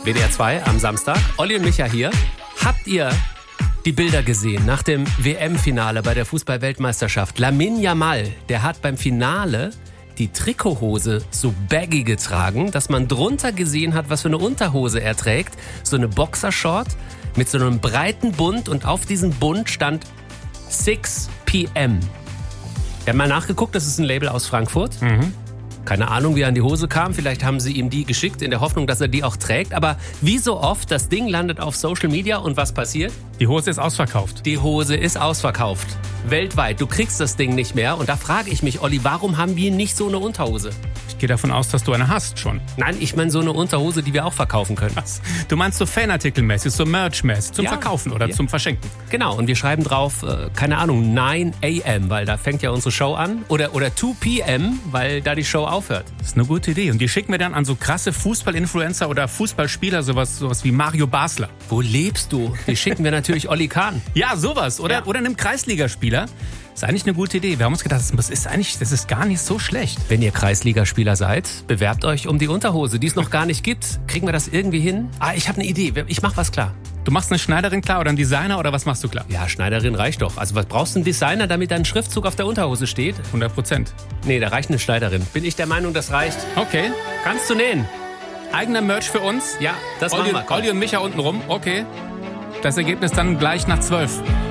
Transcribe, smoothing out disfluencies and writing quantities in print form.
WDR 2 am Samstag. Olli und Micha hier. Habt ihr die Bilder gesehen nach dem WM-Finale bei der Fußball-Weltmeisterschaft? Lamine Yamal, der hat beim Finale die Trikothose so baggy getragen, dass man drunter gesehen hat, was für eine Unterhose er trägt. So eine Boxershort mit so einem breiten Bund und auf diesem Bund stand 6 p.m. Wir haben mal nachgeguckt, das ist ein Label aus Frankfurt. Keine Ahnung, wie er an die Hose kam. Vielleicht haben sie ihm die geschickt in der Hoffnung, dass er die auch trägt. Aber wie so oft, das Ding landet auf Social Media und was passiert? Die Hose ist ausverkauft. Die Hose ist ausverkauft. Weltweit. Du kriegst das Ding nicht mehr. Und da frage ich mich, Olli, warum haben wir nicht so eine Unterhose? Ich gehe davon aus, dass du eine hast schon. Nein, ich meine so eine Unterhose, die wir auch verkaufen können. Was? Du meinst so Fanartikelmäßig, so Merchmäßig, zum Verkaufen oder zum Verschenken? Genau, und wir schreiben drauf, keine Ahnung, 9 a.m., weil da fängt ja unsere Show an. Oder 2 p.m., weil da die Show aufhört. Das ist eine gute Idee. Und die schicken wir dann an so krasse Fußballinfluencer oder Fußballspieler, sowas wie Mario Basler. Wo lebst du? Die schicken wir natürlich Olli Kahn. Ja, sowas. Oder einem Kreisligaspieler. Das ist eigentlich eine gute Idee. Wir haben uns gedacht, das ist gar nicht so schlecht. Wenn ihr Kreisligaspieler seid, bewerbt euch um die Unterhose, die es noch gar nicht gibt. Kriegen wir das irgendwie hin? Ich habe eine Idee. Ich mach was klar. Du machst eine Schneiderin klar oder einen Designer oder was machst du klar? Ja, Schneiderin reicht doch. Also was brauchst du einen Designer, damit dein Schriftzug auf der Unterhose steht? 100%. Nee, da reicht eine Schneiderin. Bin ich der Meinung, das reicht. Okay. Kannst du nähen? Eigener Merch für uns? Ja, das machen wir. Olli und Micha unten rum. Okay. Das Ergebnis dann gleich nach 12.